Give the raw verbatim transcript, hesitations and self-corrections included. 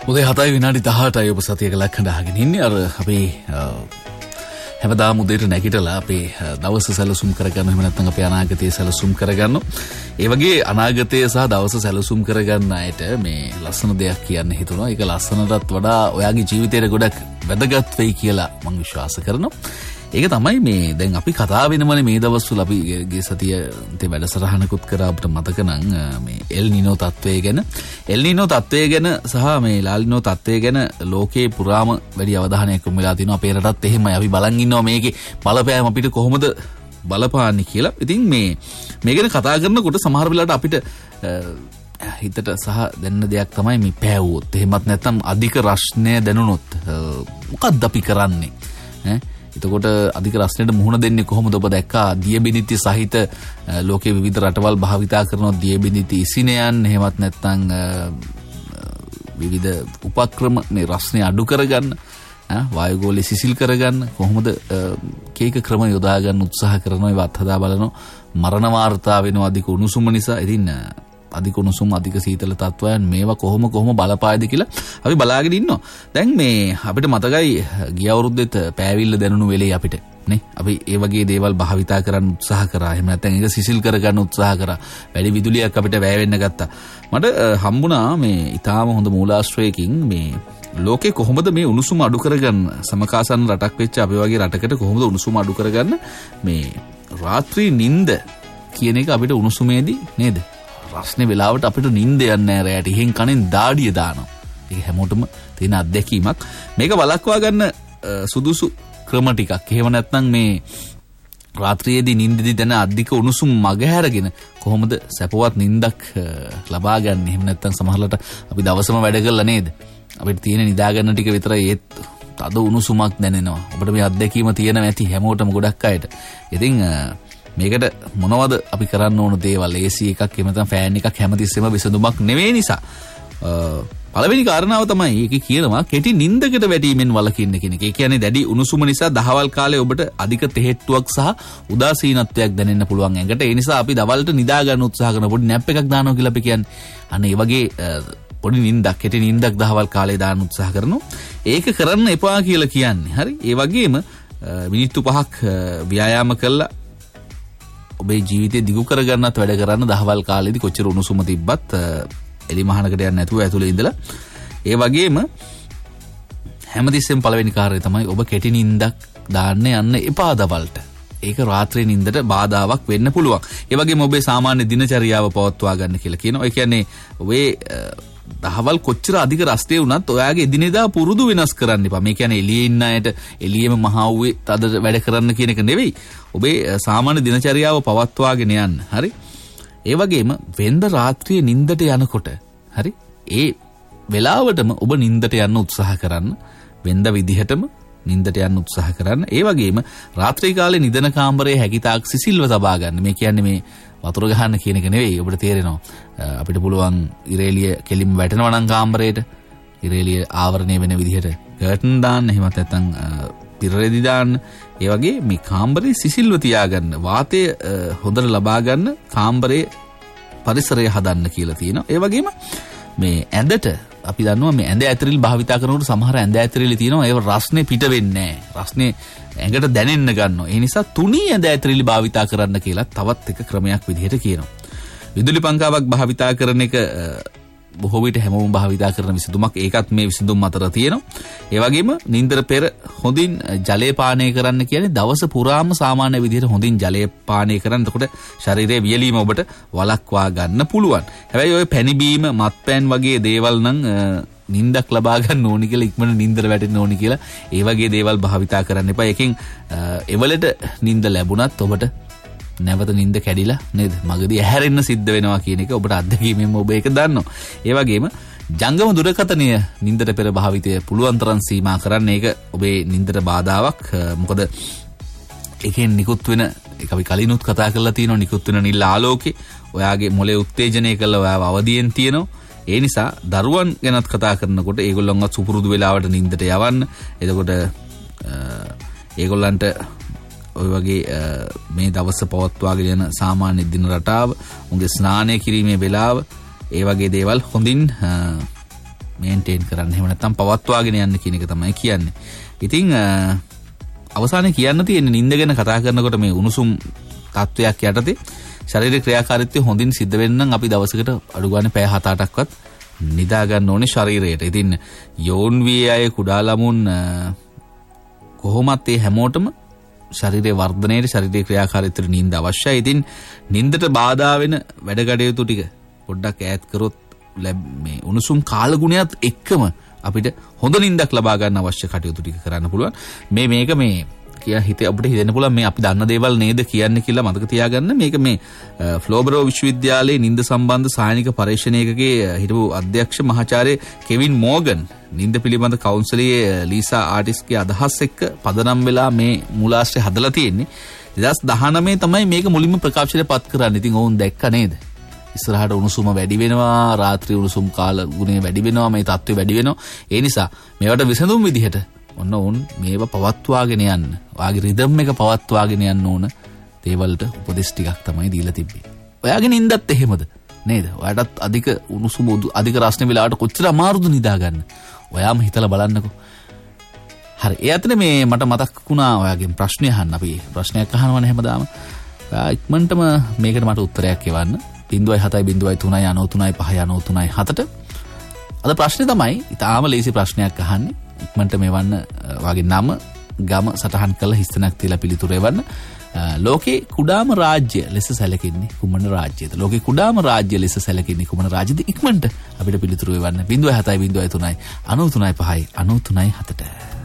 උදේ හතයි විනාඩි දහඅටයි ඔබ සතියක ලක්ෂණ අහගෙන ඉන්නේ. අර අපි හැමදාම උදේට නැගිටලා අපේ දවස සැලසුම් කරගන්න, එහෙම නැත්නම් අපේ අනාගතය සැලසුම් කරගන්න. ඒ වගේ අනාගතය සහ දවස සැලසුම් කරගන්න අයට මේ ලස්සන දෙයක් කියන්න හිතුණා. ඒක ලස්සනටත් වඩා ඔයාගේ ජීවිතේට ගොඩක් වැදගත් වෙයි කියලා මම විශ්වාස කරනවා. ඒක තමයි මේ දැන් අපි කතා වෙනමනේ මේ දවස්වල අපි ගිය සතියේ වැඩසටහනකුත් කරා. අපිට මතක නම් මේ එල් නිනෝ තත්වය ගැන එල් නිනෝ තත්වය ගැන සහ මේ ලාල් නිනෝ තත්වය ගැන ලෝකේ පුරාම වැඩි අවධානයක් යොමු වෙලා තිනවා. අපේ රටත් එහෙමයි. අපි බලන් ඉන්නවා මේකේ බලපෑම අපිට කොහොමද බලපාන්නේ කියලා. ඉතින් මේ මේ ගැන කතා කරනකොට සමහර වෙලාවට අපිට හිතට සහ දැනන දෙයක් තමයි මේ පෑවුවොත්, එහෙමත් නැත්නම් අධික රස්නය දැනුනොත් මොකක්ද අපි කරන්නේ ඈ. එතකොට අධික රස්නයට මුහුණ දෙන්නේ කොහොමද? ඔබ දැක්කා දියබිඳිති සහිත ලෝකයේ විවිධ රටවල් භාවිතා කරන දියබිඳිති ඉසිනයන්, එහෙමත් නැත්නම් විවිධ උපක්‍රම මේ රස්නය අඩු කරගන්න, වායුගෝලය සිසිල් කරගන්න කොහොමද කීක ක්‍රම යොදා ගන්න උත්සාහ කරනවා. ඒවත් හදා බලනවා. මරණ වාර්තා වෙනවා අධික උණුසුම නිසා. ඉතින් අධික උණුසුම, අධික සීතල තත්වයන් මේවා කොහොම කොහොම බලපායිද කියලා අපි බලාගෙන ඉන්නවා. දැන් මේ අපිට මතකයි ගිය අවුරුද්දෙත් පෑවිල්ල දැනුණු වෙලේ අපිට නේ අපි ඒ වගේ දේවල් භාවිතා කරන්න උත්සාහ කරා. එහෙම නැත්නම් ඒක සිසිල් කරගන්න උත්සාහ කරා. වැඩි විදුලියක් අපිට වැය වෙන්න ගත්තා. මට හම්බුණා මේ ඊටාම හොඳ මූලාශ්‍රයකින් මේ ලෝකේ කොහොමද මේ උණුසුම අඩු කරගන්න, සමකාසන්න රටක් වෙච්ච අපි වගේ රටකට කොහොමද උණුසුම අඩු කරගන්න මේ රාත්‍රී නිින්ද කියන එක අපිට උණුසුමේදී නේද? රස්නේ වෙලාවට අපිට නිින්ද යන්නේ නැහැ. රැයට ඉහෙන් කනෙන් දාඩිය දානවා. ඒක හැමෝටම තියෙන අත්දැකීමක්. මේක වළක්වා ගන්න සුදුසු ක්‍රම ටිකක්. එහෙම නැත්නම් මේ රාත්‍රියේදී නිින්දදී දැන අධික උණුසුම් මගහැරගෙන කොහොමද සැපවත් නිින්දක් ලබා ගන්න. එහෙම නැත්නම් සමහරවිට අපි දවසම වැඩ කළා නේද? අපිට තියෙන නිදා ගන්න ටික විතරයි ඒත් තද උණුසුමක් දැනෙනවා. ඔබට මේ අත්දැකීම තියෙනවා ඇති හැමෝටම ගොඩක් අයට. ඉතින් මේකට මොනවද අපි කරන්න ඕන දේවල්? ඒ සී එකක් එහෙම නැත්නම් ෆෑන් එකක් හැමතිස්සෙම විසඳුමක් නෙවෙයි නිසා. පළවෙනි කාරණාව තමයි ඒකේ කියනවා කෙටි නිින්දකට වැටීමෙන් වළකින්න කියන එක. ඒ කියන්නේ දැඩි උණුසුම නිසා දහවල් කාලේ ඔබට අධික තෙහෙට්ටුවක් සහ උදාසීනත්වයක් දැනෙන්න පුළුවන් ඇඟට. ඒ නිසා අපි දවල්ට නිදා ගන්න උත්සාහ කරන පොඩි නැප් එකක් දානවා කියලා අපි කියන්නේ. අන්න ඒ වගේ පොඩි නිින්දක්, කෙටි නිින්දක් දහවල් කාලේ දාන්න උත්සාහ කරනවා. ඒක කරන්න එපා කියලා කියන්නේ. හරි. ඒ වගේම මිනිත්තු පහක් ව්‍යායාම කළා ඔබේ ජීවිතේ දිගු කරගන්නත් වැඩ කරන්න දහවල් කාලේදී කොච්චර උණුසුම තිබ්බත් එලි මහනකට යන්නේ නැතුව ඇතුලේ ඉඳලා. ඒ වගේම හැමතිස්සෙම පළවෙනි කාර්යය තමයි ඔබ කෙටි නිින්දක් දාන්න යන්න එපා දවල්ට. ඒක රාත්‍රී නිින්දට බාධාවක් වෙන්න පුළුවන්. ඒ වගේම ඔබේ සාමාන්‍ය දිනචරියාව පවත්වා ගන්න කියලා කියනවා. ඒ කියන්නේ ඔබේ දහවල් කොච්චර අධික රස්තේ වුණත් ඔයාගේ එදිනෙදා පුරුදු වෙනස් කරන්න එපා. මේ කියන්නේ එළියේ ඉන්න අයට එළියෙම මහා වූවේ තද වැඩ කරන්න කියන එක නෙවෙයි. ඔබේ සාමාන්‍ය දිනචරියාව පවත්වාගෙන යන්න. හරි. ඒ වගේම වෙනද රාත්‍රියේ නිින්දට යනකොට හරි ඒ වෙලාවටම ඔබ නිින්දට යන්න උත්සාහ කරන්න. වෙනද විදිහටම නිින්දට යන්න උත්සාහ කරන්න. ඒ වගේම රාත්‍රී කාලේ නිදන කාමරයේ හැකිතාක් සිසිල්ව තබා ගන්න. මේ කියන්නේ මේ වතුර ගහන්න කියන එක නෙවෙයි. ඔබට තේරෙනවා අපිට පුළුවන් ඉරේලිය කෙලින්ම වැටෙනවා නම් කාමරේට ඉරේලිය ආවරණය වෙන විදිහට කර්ටන් දාන්න. එහෙමත් නැත්නම් පිරරෙදි දාන්න. ඒ වගේ මේ කාමරේ සිසිල්ව තියාගන්න, වාතය හොඳට ලබා ගන්න කාමරේ පරිසරය හදන්න කියලා තියෙනවා. ඒ වගේම මේ ඇඳට අපි දන්නවා මේ ඇඳ ඇතිරිලි භාවිතා කරනකොට සමහර ඇඳ ඇතිරිලි තියෙනවා ඒව රස්නේ පිට වෙන්නේ නැහැ. රස්නේ ඇඟට දැනෙන්න ගන්නවා. ඒ නිසා තුනී ඇඳ ඇතිරිලි භාවිතා කරන්න කියලා තවත් එක ක්‍රමයක් විදිහට කියනවා. විදුලි පංකාවක් භාවිතා කරන එක බොහෝ විට හැමෝම භාවිතා කරන විසඳුමක්. ඒකත් මේ විසඳුම් අතර තියෙනවා. ඒ වගේම නින්දර පෙර හොඳින් ජලය පානය කරන්න කියන්නේ දවස පුරාම සාමාන්‍ය විදිහට හොඳින් ජලය පානය කරන්න. එතකොට ශරීරයේ වියලීම ඔබට වළක්වා ගන්න පුළුවන්. හැබැයි ඔය පැණි බීම, මත්පැන් වගේ දේවල් නම් නින්දක් ලබා ගන්න ඕනි කියලා, ඉක්මනට නින්දර වැටෙන්න ඕනි කියලා ඒ වගේ දේවල් භාවිතා කරන්න එපා. එකෙන් එවලට නින්ද ලැබුණත් ඔබට නැවත නින්ද කැඩිලා නේද මගදී ඇහැරෙන්න සිද්ධ වෙනවා කියන එක ඔබට අත්දැකීමෙන් ඔබ ඒක දන්නවා. ඒ වගේම ජංගම දුරකථනය නින්දට පෙර භාවිතය පුළුවන් තරම් සීමා කරන්න. ඒක ඔබේ නින්දට බාධාවක්. මොකද ඒකෙන් නිකුත් වෙන ඒක අපි කලිනුත් කතා කරලා තියෙනවා. නිකුත් වෙන නිල් ආලෝකේ ඔයාගේ මොලේ උත්තේජනය කරලා ඔයාව අවදියෙන් තියෙනවා. ඒ නිසා දරුවන් ගැනත් කතා කරනකොට ඒගොල්ලන්වත් සුපුරුදු වෙලාවට නින්දට යවන්න. එතකොට ඒගොල්ලන්ට ඔය වගේ මේ දවස් පවත්වාගෙන යන සාමාන්‍ය දින රටාව, උන්ගේ ස්නානය කිරීමේ වෙලාව, ඒ වගේ දේවල් හොඳින් මේන්ටේන් කරන්න. එහෙම නැත්නම් පවත්වාගෙන යන්න කියන එක තමයි කියන්නේ. ඉතින් අවසානයේ කියන්න තියෙන්නේ නිින්ද ගැන කතා කරනකොට මේ උණුසුම් තත්වයක් යටතේ ශරීර ක්‍රියාකාරීත්වය හොඳින් සිද්ධ වෙන්න නම් අපි දවසකට අඩු ගානේ පැය හත අටක්වත් නිදා ගන්න ඕනේ ශරීරයට. ඉතින් යෝන් වී අය කුඩා ළමුන් කොහොමත් ඒ හැමෝටම ශරීරයේ වර්ධනයේ ශරීරයේ ක්‍රියාකාරීත්වයට නිින්ද අවශ්‍යයි. ඉතින් නිින්දට බාධා වෙන වැඩ කටයුතු ටික පොඩ්ඩක් ඈත් කරොත් මේ උණුසුම් කාලගුණයත් එක්කම අපිට හොඳ නිින්දක් ලබා ගන්න අවශ්‍ය කටයුතු ටික කරන්න පුළුවන්. මේ මේක මේ කිය හිතේ අපිට හිතෙන්න පුළුවන් මේ අපි දන්න දේවල් නේද කියන්නේ කියලා මතක තියාගන්න. මේක මේ ෆ්ලෝබරෝ විශ්වවිද්‍යාලයේ නිින්ද සම්බන්ධ සායනික පරීක්ෂණයකගේ හිටපු අධ්‍යක්ෂ මහාචාර්ය කෙවින් මෝගන් නිින්ද පිළිබඳ කවුන්සලයේ ලීසා ආටිස්ගේ අදහස් එක්ක පදනම් වෙලා මේ මූලාශ්‍රය හදලා තියෙන්නේ. දෙදහස් දහනවය තමයි මේක මුලින්ම ප්‍රකාශයට පත් කරන්නේ. ඉතින් ඕන් දැක්ක නේද? ඉස්සරහට උණුසුම වැඩි වෙනවා, රාත්‍රී උණුසුම් කාල ගුණය වැඩි වෙනවා, මේ තත්ත්වය වැඩි වෙනවා. ඒ නිසා මේවට විසඳුම් විදිහට ඔන්න උන් මේවා පවත්වාගෙන යන්න, වාගේ රිද්ම් එක පවත්වාගෙන යන්න ඕන දේවල්ට උපදෙස් ටිකක් තමයි දීලා තිබ්බේ. ඔයාගේ නිින්දත් එහෙමද නේද? ඔයාටත් අධික උණුසුම අධික රස්නේ වෙලාවට කොච්චර අමාරුද නිදා ගන්න. ඔයාම හිතලා බලන්නකෝ. හරි. ඒ අතර මේ මට මතක් වුණා ඔයාගෙන් ප්‍රශ්නය අහන්න. අපි ප්‍රශ්නයක් අහනවනේ හැමදාම. ඔයා ඉක්මනටම මේකට මට උත්තරයක් එවන්න. ज़ीरो सात ज़ीरो तीन नौ तीन पाँच नौ तीन सात අද ප්‍රශ්නේ තමයි ඊටාම ලේසි ප්‍රශ්නයක් අහන්නේ. ඉක්මනට මේවන්න වාගේ නම ගම සටහන් කරලා හිස්තනක් තියලා පිළිතුරු එවන්න. ලෝකේ කුඩාම රාජ්‍ය ලෙස සැලකෙන්නේ කුමන රාජ්‍යද? ලෝකේ කුඩාම රාජ්‍ය ලෙස සැලකෙන්නේ කුමන රාජ්‍යද? ඉක්මනට අපිට පිළිතුරු එවන්න ज़ीरो सात ज़ीरो तीन नौ तीन पाँच नौ तीन सात